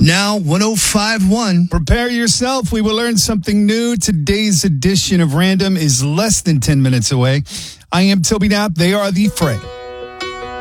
Now 105.1. Prepare yourself. We will learn something new. Today's edition of Random is less than 10 minutes away. I am Toby Knapp. They are The Fray.